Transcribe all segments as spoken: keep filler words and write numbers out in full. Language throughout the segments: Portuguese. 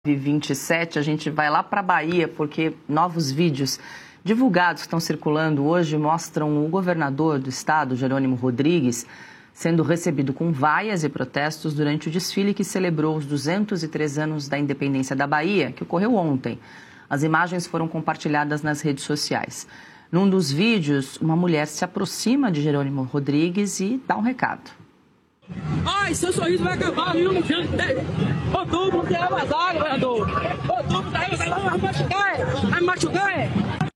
vinte e sete, a gente vai lá para a Bahia, porque novos vídeos divulgados que estão circulando hoje mostram o governador do estado, Jerônimo Rodrigues, sendo recebido com vaias e protestos durante o desfile que celebrou os duzentos e três anos da independência da Bahia, que ocorreu ontem. As imagens foram compartilhadas nas redes sociais. Num dos vídeos, uma mulher se aproxima de Jerônimo Rodrigues e dá um recado. Ai, seu sorriso vai acabar, viu? Outubro tem vazar, governador. Outubro tá aí, vai machucar, é? Vai me machucar, é?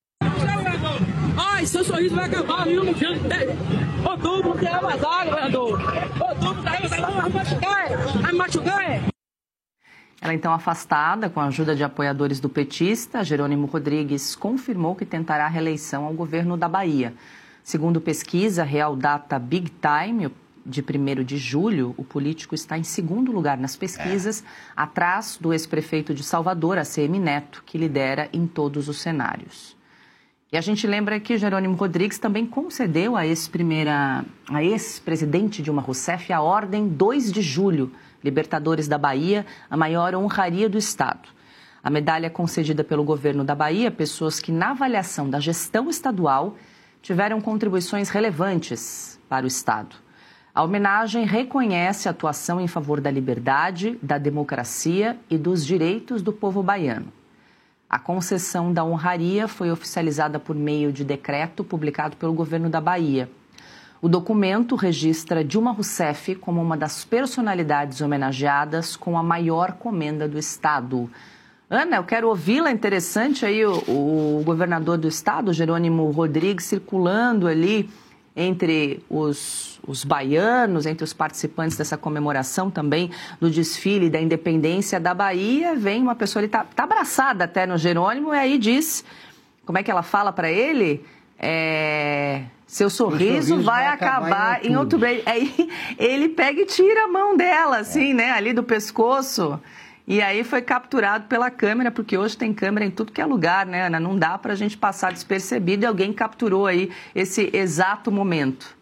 Ai, seu sorriso vai acabar, viu? Outubro tem vazar, governador. Outubro tá aí, vai machucar, é? Vai me machucar, é? Ela, então, afastada com a ajuda de apoiadores do petista, Jerônimo Rodrigues confirmou que tentará a reeleição ao governo da Bahia. Segundo pesquisa Real Data Big Time, de primeiro de julho, o político está em segundo lugar nas pesquisas, é. atrás do ex-prefeito de Salvador, A C M Neto, que lidera em todos os cenários. E a gente lembra que Jerônimo Rodrigues também concedeu a ex-primeira, a ex-presidente Dilma Rousseff a Ordem dois de julho, Libertadores da Bahia, a maior honraria do Estado. A medalha é concedida pelo governo da Bahia a pessoas que, na avaliação da gestão estadual, tiveram contribuições relevantes para o Estado. A homenagem reconhece a atuação em favor da liberdade, da democracia e dos direitos do povo baiano. A concessão da honraria foi oficializada por meio de decreto publicado pelo governo da Bahia. O documento registra Dilma Rousseff como uma das personalidades homenageadas com a maior comenda do Estado. Ana, eu quero ouvi-la, interessante aí o, o governador do Estado, Jerônimo Rodrigues, circulando ali entre os, os baianos, entre os participantes dessa comemoração também do desfile da independência da Bahia. Vem uma pessoa, ele está tá abraçada até no Jerônimo, e aí diz, como é que ela fala para ele? É, seu sorriso, sorriso vai, vai acabar, acabar em outubro. Aí ele pega e tira a mão dela, assim, é. né, ali do pescoço. E aí foi capturado pela câmera, porque hoje tem câmera em tudo que é lugar, né, Ana? Não dá para a gente passar despercebido, e alguém capturou aí esse exato momento.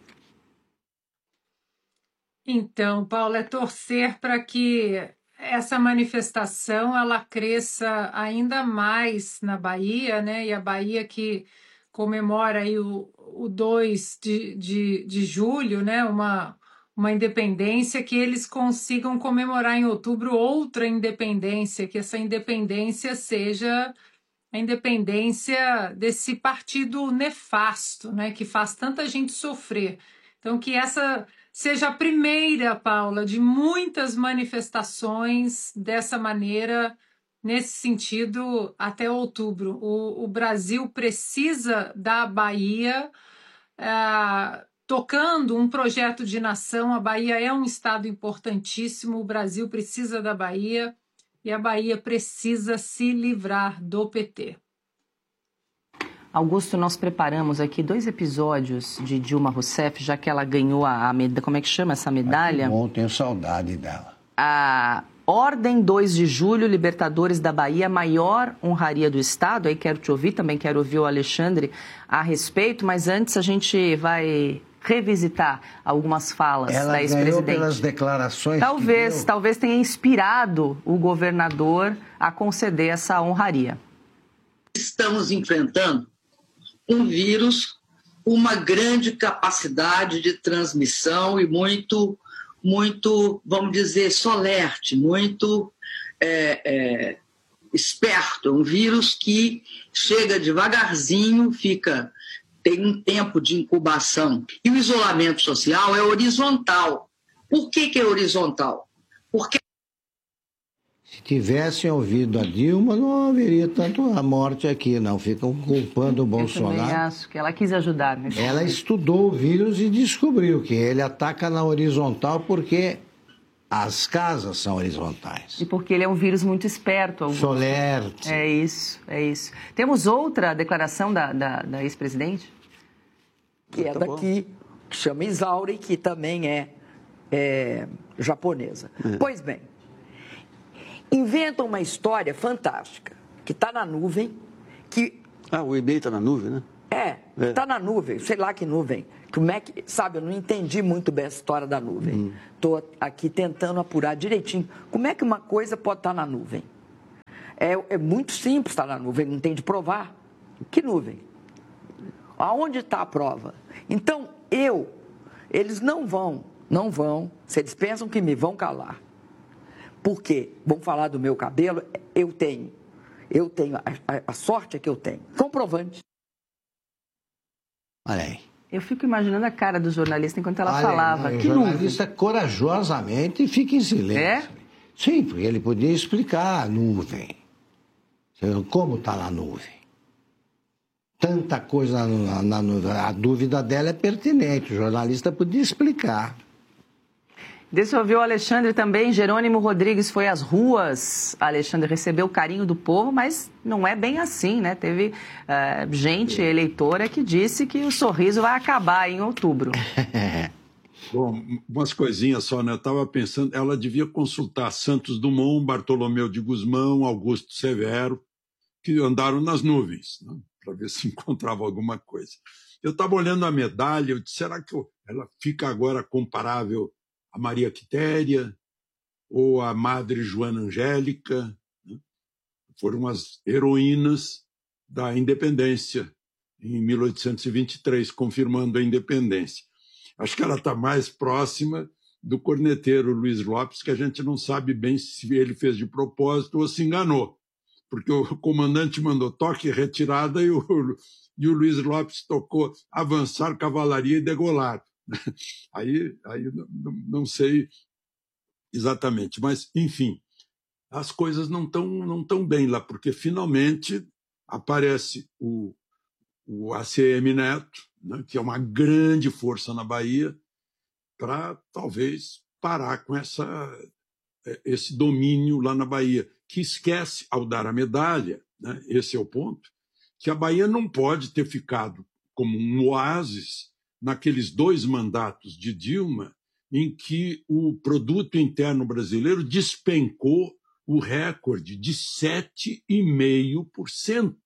Então, Paula, é torcer para que essa manifestação ela cresça ainda mais na Bahia, né? E a Bahia que comemora aí o, o dois de, de, de julho, né? Uma... uma independência, que eles consigam comemorar em outubro outra independência, que essa independência seja a independência desse partido nefasto, né, que faz tanta gente sofrer. Então, que essa seja a primeira, Paula, de muitas manifestações dessa maneira, nesse sentido, até outubro. O, o Brasil precisa da Bahia, uh, tocando um projeto de nação. A Bahia é um estado importantíssimo, o Brasil precisa da Bahia e a Bahia precisa se livrar do P T. Augusto, nós preparamos aqui dois episódios de Dilma Rousseff, já que ela ganhou a, a medalha, como é que chama essa medalha? Bom, tenho saudade dela. A Ordem dois de julho, Libertadores da Bahia, maior honraria do Estado. Aí quero te ouvir, também quero ouvir o Alexandre a respeito, mas antes a gente vai revisitar algumas falas ela da ex-presidente. Ela ganhou pelas declarações Talvez, que deu. talvez tenha inspirado o governador a conceder essa honraria. Estamos enfrentando um vírus com uma grande capacidade de transmissão e muito, muito, vamos dizer, solerte, muito é, é, esperto. Um vírus que chega devagarzinho, fica... tem um tempo de incubação. E o isolamento social é horizontal. Por que que é horizontal? Porque... Se tivessem ouvido a Dilma, não haveria tanto a morte aqui, não. Ficam culpando o Bolsonaro. Eu também acho que ela quis ajudar. Né? Ela estudou o vírus e descobriu que ele ataca na horizontal porque as casas são horizontais. E porque ele é um vírus muito esperto. Augusto. Solerte. É isso, é isso. Temos outra declaração da, da, da ex-presidente? Que é daqui, que chama Isauri, que também é, é japonesa. É. Pois bem, inventam uma história fantástica, que está na nuvem, que... Ah, o e-mail está na nuvem, né? É, está é. na nuvem, sei lá que nuvem. Como é que, sabe, eu não entendi muito bem a história da nuvem. Estou hum. aqui tentando apurar direitinho. Como é que uma coisa pode estar na nuvem? é, é muito simples estar na nuvem, não tem de provar. Que nuvem? Aonde está a prova? Então, eu, eles não vão, não vão, se eles pensam que me vão calar, porque vão falar do meu cabelo, eu tenho, eu tenho, a, a, a sorte é que eu tenho, comprovante. Olha aí. Eu fico imaginando a cara do jornalista enquanto ela Olha, falava. O que jornalista nuvem? corajosamente fica em silêncio. É? Sim, porque ele podia explicar a nuvem. Como está na nuvem? Tanta coisa na, na nuvem. A dúvida dela é pertinente. O jornalista podia explicar. Deixa eu ouvir o Alexandre também. Jerônimo Rodrigues foi às ruas. Alexandre recebeu o carinho do povo, mas não é bem assim, né? Teve uh, gente eleitora que disse que o sorriso vai acabar em outubro. Bom, umas coisinhas só, né? Eu estava pensando, ela devia consultar Santos Dumont, Bartolomeu de Gusmão, Augusto Severo, que andaram nas nuvens, né? Para ver se encontrava alguma coisa. Eu estava olhando a medalha, eu disse, será que eu, ela fica agora comparável a Maria Quitéria ou a Madre Joana Angélica, né? Foram as heroínas da independência em mil oitocentos e vinte e três, confirmando a independência. Acho que ela está mais próxima do corneteiro Luiz Lopes, que a gente não sabe bem se ele fez de propósito ou se enganou, porque o comandante mandou toque retirada e o, e o Luiz Lopes tocou avançar, cavalaria e degolar. Aí, aí não, não sei exatamente, mas, enfim, as coisas não estão não tão bem lá, porque finalmente aparece o, o A C M Neto, né, que é uma grande força na Bahia, para talvez parar com essa, esse domínio lá na Bahia, que esquece, ao dar a medalha, né, esse é o ponto, que a Bahia não pode ter ficado como um oásis naqueles dois mandatos de Dilma, em que o produto interno brasileiro despencou o recorde de sete vírgula cinco por cento.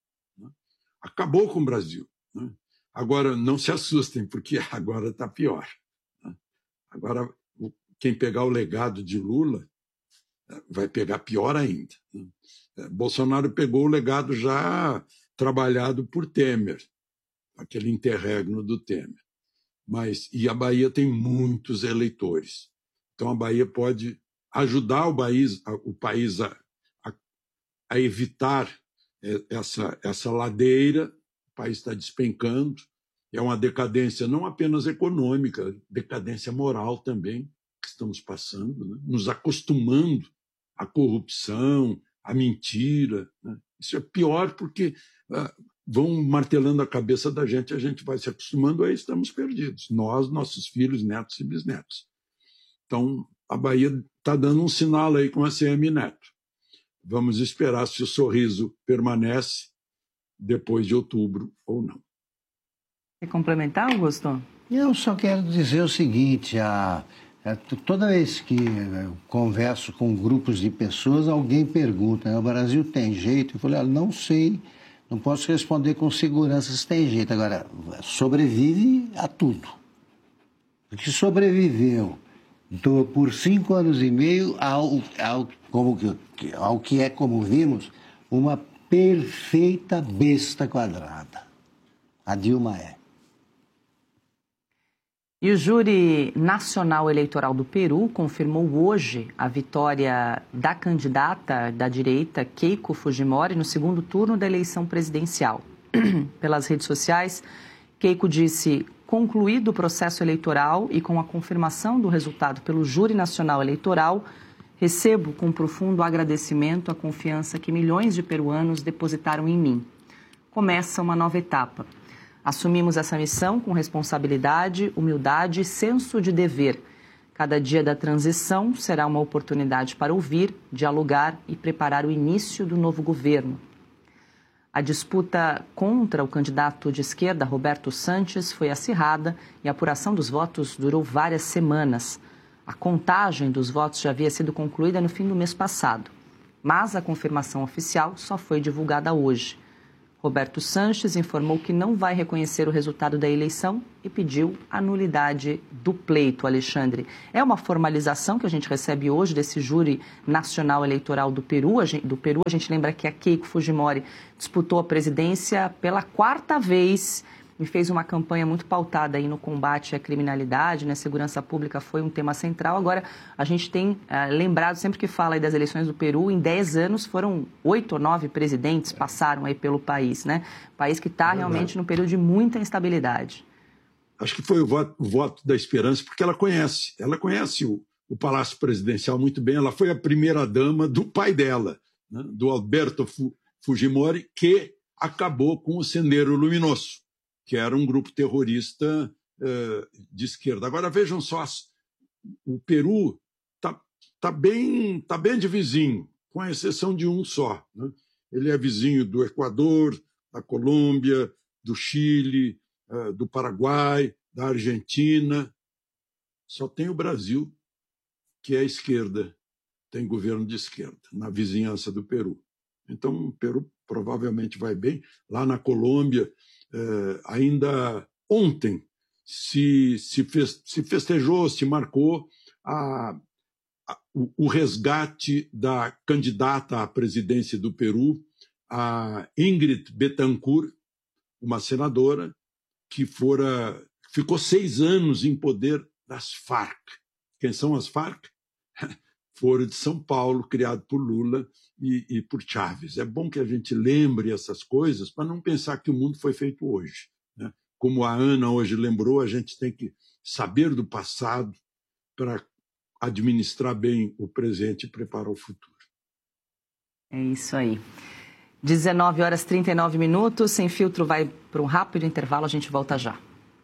Acabou com o Brasil. Agora, não se assustem, porque agora está pior. Agora, quem pegar o legado de Lula vai pegar pior ainda. Bolsonaro pegou o legado já trabalhado por Temer, aquele interregno do Temer. Mas, e a Bahia tem muitos eleitores. Então, a Bahia pode ajudar o país, o país a, a, a evitar essa, essa ladeira. O país está despencando. É uma decadência não apenas econômica, decadência moral também que estamos passando, né? Nos acostumando à corrupção, à mentira, né? Isso é pior porque ah, vão martelando a cabeça da gente, a gente vai se acostumando, aí estamos perdidos. Nós, nossos filhos, netos e bisnetos. Então, a Bahia está dando um sinal aí com a A C M Neto. Vamos esperar se o sorriso permanece depois de outubro ou não. Quer complementar, Augusto? Eu só quero dizer o seguinte, a, a, toda vez que eu converso com grupos de pessoas, alguém pergunta, o Brasil tem jeito? Eu falei, ah, não sei, não posso responder com segurança se tem jeito. Agora, sobrevive a tudo. Porque sobreviveu do, por cinco anos e meio ao, ao, como, ao que é, como vimos, uma perfeita besta quadrada. A Dilma é. E o Júri Nacional Eleitoral do Peru confirmou hoje a vitória da candidata da direita, Keiko Fujimori, no segundo turno da eleição presidencial. Pelas redes sociais, Keiko disse, concluído o processo eleitoral e com a confirmação do resultado pelo Júri Nacional Eleitoral, recebo com profundo agradecimento a confiança que milhões de peruanos depositaram em mim. Começa uma nova etapa. Assumimos essa missão com responsabilidade, humildade e senso de dever. Cada dia da transição será uma oportunidade para ouvir, dialogar e preparar o início do novo governo. A disputa contra o candidato de esquerda, Roberto Sanches, foi acirrada e a apuração dos votos durou várias semanas. A contagem dos votos já havia sido concluída no fim do mês passado, mas a confirmação oficial só foi divulgada hoje. Roberto Sanches informou que não vai reconhecer o resultado da eleição e pediu a nulidade do pleito, Alexandre. É uma formalização que a gente recebe hoje desse júri nacional eleitoral do Peru. A gente, do Peru, a gente lembra que a Keiko Fujimori disputou a presidência pela quarta vez e fez uma campanha muito pautada aí no combate à criminalidade, né? Segurança pública foi um tema central. Agora, a gente tem é, lembrado, sempre que fala aí das eleições do Peru, em dez anos foram oito ou nove presidentes passaram aí pelo país, né? País que está realmente num período de muita instabilidade. Acho que foi o voto, o voto da esperança, porque ela conhece, ela conhece o, o Palácio Presidencial muito bem. Ela foi a primeira-dama do pai dela, né? Do Alberto Fujimori, que acabou com o Sendero Luminoso, que era um grupo terrorista uh, de esquerda. Agora, vejam só, o Peru está tá bem, tá bem de vizinho, com a exceção de um só, né? Ele é vizinho do Equador, da Colômbia, do Chile, uh, do Paraguai, da Argentina. Só tem o Brasil, que é a esquerda, tem governo de esquerda, na vizinhança do Peru. Então, o Peru provavelmente vai bem. Lá na Colômbia, Uh, ainda ontem se, se, fez, se festejou, se marcou a, a, o, o resgate da candidata à presidência do Peru, a Ingrid Betancourt, uma senadora que fora, ficou seis anos em poder das Farc. Quem são as Farc? Foro de São Paulo, criado por Lula e, e por Chávez. É bom que a gente lembre essas coisas para não pensar que o mundo foi feito hoje, né? Como a Ana hoje lembrou, a gente tem que saber do passado para administrar bem o presente e preparar o futuro. É isso aí. dezenove horas e trinta e nove minutos, Sem Filtro vai para um rápido intervalo, a gente volta já.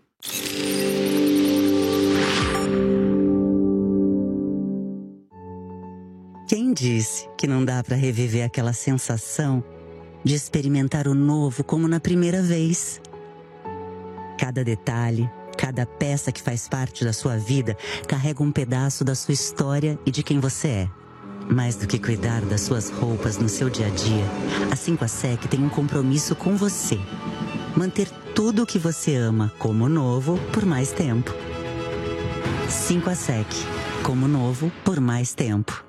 Quem disse que não dá para reviver aquela sensação de experimentar o novo como na primeira vez? Cada detalhe, cada peça que faz parte da sua vida carrega um pedaço da sua história e de quem você é. Mais do que cuidar das suas roupas no seu dia a dia, a cinco A Sec tem um compromisso com você. Manter tudo o que você ama como novo por mais tempo. cinco A Sec, como novo por mais tempo.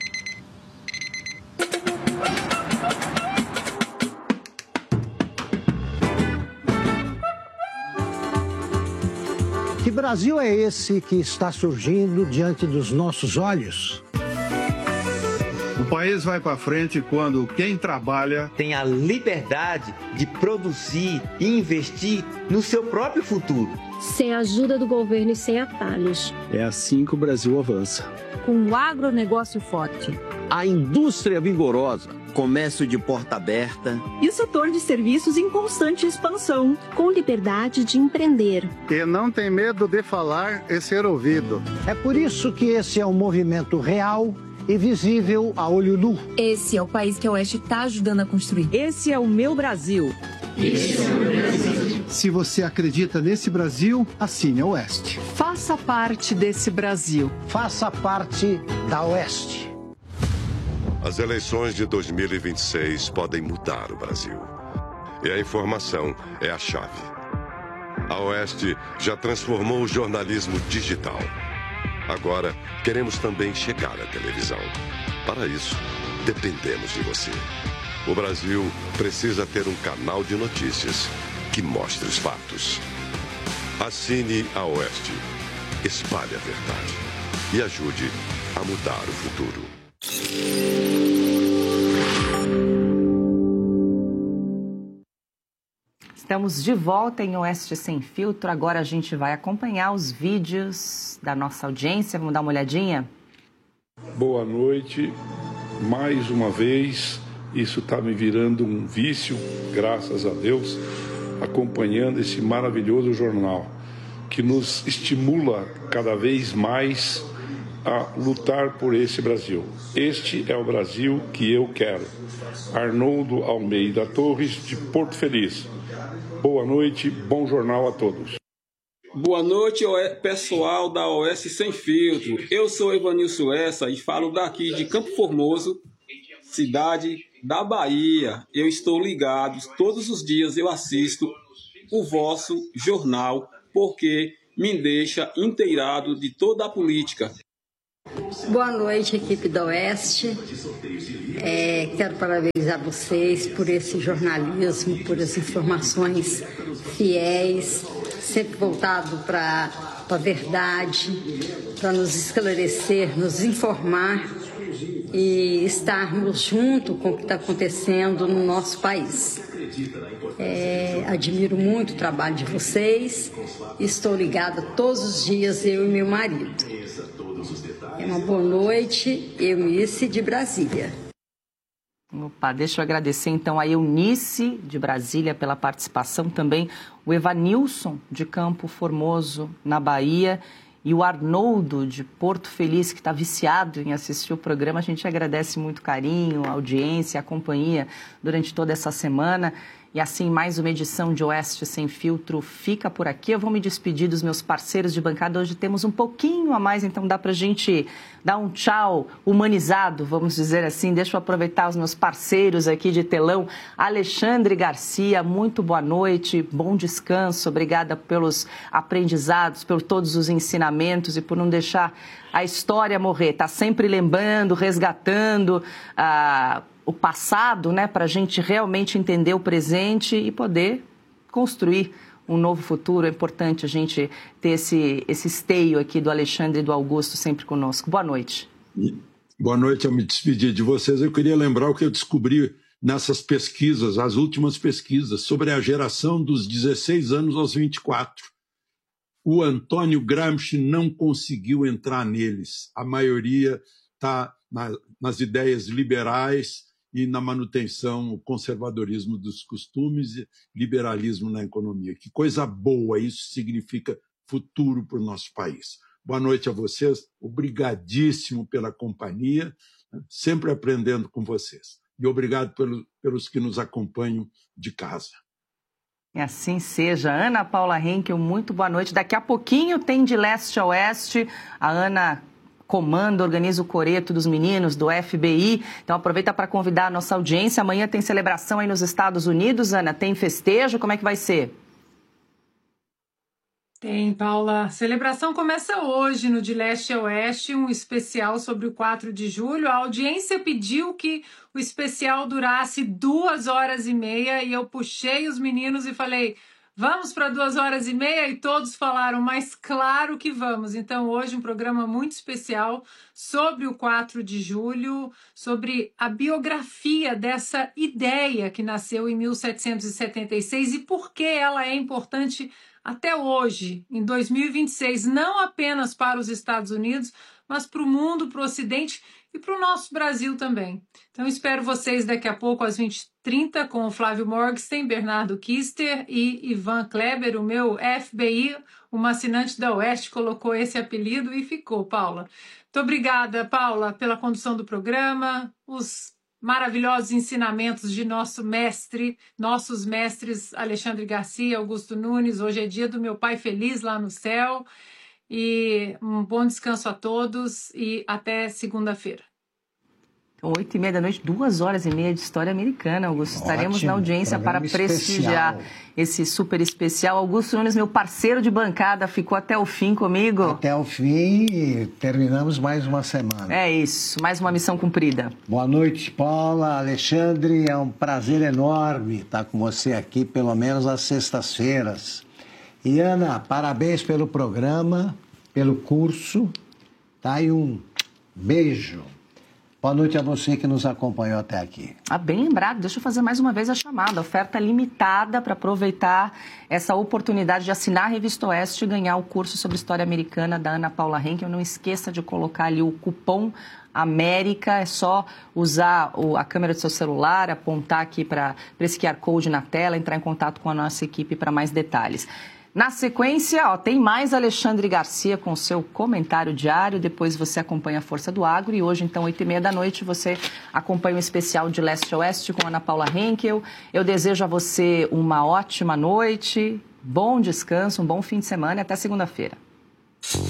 Que Brasil é esse que está surgindo diante dos nossos olhos? O país vai para frente quando quem trabalha tem a liberdade de produzir e investir no seu próprio futuro. Sem a ajuda do governo e sem atalhos. É assim que o Brasil avança. Com um agronegócio forte. A indústria vigorosa. Comércio de porta aberta. E o setor de serviços em constante expansão. Com liberdade de empreender. E não tem medo de falar e ser ouvido. É por isso que esse é um movimento real e visível a olho nu. Esse é o país que a Oeste está ajudando a construir. Esse é o meu Brasil. Esse é o meu Brasil. Se você acredita nesse Brasil, assine a Oeste. Faça parte desse Brasil. Faça parte da Oeste. As eleições de dois mil e vinte e seis podem mudar o Brasil. E a informação é a chave. A Oeste já transformou o jornalismo digital. Agora, queremos também chegar à televisão. Para isso, dependemos de você. O Brasil precisa ter um canal de notícias que mostre os fatos. Assine a Oeste, espalhe a verdade e ajude a mudar o futuro. Estamos de volta em Oeste Sem Filtro. Agora a gente vai acompanhar os vídeos da nossa audiência. Vamos dar uma olhadinha? Boa noite. Mais uma vez, isso está me virando um vício, graças a Deus, acompanhando esse maravilhoso jornal, que nos estimula cada vez mais a lutar por esse Brasil. Este é o Brasil que eu quero. Arnoldo Almeida Torres, de Porto Feliz. Boa noite, bom jornal a todos. Boa noite, pessoal da Oeste Sem Filtro. Eu sou Evanilson Essa e falo daqui de Campo Formoso, cidade da Bahia. Eu estou ligado, todos os dias eu assisto o vosso jornal, porque me deixa inteirado de toda a política. Boa noite, equipe da Oeste. É, quero parabenizar vocês por esse jornalismo, por essas informações fiéis, sempre voltado para a verdade, para nos esclarecer, nos informar e estarmos junto com o que está acontecendo no nosso país. É, admiro muito o trabalho de vocês, estou ligada todos os dias, eu e meu marido. É uma boa noite, Eunice de Brasília. Opa, deixa eu agradecer então a Eunice de Brasília pela participação, também o Evanilson de Campo Formoso, na Bahia, e o Arnoldo de Porto Feliz, que está viciado em assistir o programa. A gente agradece muito o carinho, a audiência, a companhia durante toda essa semana. E assim, mais uma edição de Oeste Sem Filtro fica por aqui. Eu vou me despedir dos meus parceiros de bancada. Hoje temos um pouquinho a mais, então dá para a gente dar um tchau humanizado, vamos dizer assim. Deixa eu aproveitar os meus parceiros aqui de telão. Alexandre Garcia, muito boa noite, bom descanso. Obrigada pelos aprendizados, por todos os ensinamentos e por não deixar a história morrer. Está sempre lembrando, resgatando a... Uh, o passado, né, para a gente realmente entender o presente e poder construir um novo futuro. É importante a gente ter esse, esse esteio aqui do Alexandre e do Augusto sempre conosco. Boa noite. Boa noite, eu me despedir de vocês. Eu queria lembrar o que eu descobri nessas pesquisas, as últimas pesquisas, sobre a geração dos dezesseis anos aos vinte e quatro. O Antônio Gramsci não conseguiu entrar neles. A maioria está na, nas ideias liberais e na manutenção, o conservadorismo dos costumes e liberalismo na economia. Que coisa boa, isso significa futuro para o nosso país. Boa noite a vocês, obrigadíssimo pela companhia, sempre aprendendo com vocês. E obrigado pelo, pelos que nos acompanham de casa. E assim seja. Ana Paula Henkel, muito boa noite. Daqui a pouquinho tem De Leste a Oeste, a Ana comanda, organiza o coreto dos meninos do F B I. Então aproveita para convidar a nossa audiência. Amanhã tem celebração aí nos Estados Unidos, Ana. Tem festejo? Como é que vai ser? Tem, Paula. A celebração começa hoje no De Leste a Oeste, um especial sobre o quatro de julho. A audiência pediu que o especial durasse duas horas e meia e eu puxei os meninos e falei... Vamos para duas horas e meia? E todos falaram, mas claro que vamos. Então, hoje um programa muito especial sobre o quatro de julho, sobre a biografia dessa ideia que nasceu em mil setecentos e setenta e seis e por que ela é importante até hoje, em dois mil e vinte e seis, não apenas para os Estados Unidos, mas para o mundo, para o Ocidente e para o nosso Brasil também. Então, espero vocês daqui a pouco às vinte e trinta com o Flávio Morgenstern, Bernardo Kister e Ivan Kleber, o meu F B I, uma assinante da Oeste, colocou esse apelido e ficou, Paula. Muito obrigada, Paula, pela condução do programa, os maravilhosos ensinamentos de nosso mestre, nossos mestres Alexandre Garcia, Augusto Nunes. Hoje é dia do meu pai feliz lá no céu. E um bom descanso a todos e até segunda-feira. Oito e meia da noite, duas horas e meia de história americana, Augusto. Ótimo, estaremos na audiência para prestigiar especial. Esse super especial. Augusto Nunes, meu parceiro de bancada, ficou até o fim comigo. Até o fim e terminamos mais uma semana. É isso, mais uma missão cumprida. Boa noite, Paula, Alexandre. É um prazer enorme estar com você aqui, pelo menos às sextas-feiras. E Ana, parabéns pelo programa, pelo curso, tá? E um beijo. Boa noite a você que nos acompanhou até aqui. Ah, bem lembrado, deixa eu fazer mais uma vez a chamada. Oferta limitada para aproveitar essa oportunidade de assinar a Revista Oeste e ganhar o curso sobre História Americana da Ana Paula Henkel. Não esqueça de colocar ali o cupom América, é só usar o, a câmera do seu celular, apontar aqui para esse Q R Code na tela, entrar em contato com a nossa equipe para mais detalhes. Na sequência, ó, tem mais Alexandre Garcia com o seu comentário diário, depois você acompanha a Força do Agro e hoje, então, oito e meia da noite, você acompanha o especial de Leste a Oeste com a Ana Paula Henkel. Eu desejo a você uma ótima noite, bom descanso, um bom fim de semana e até segunda-feira.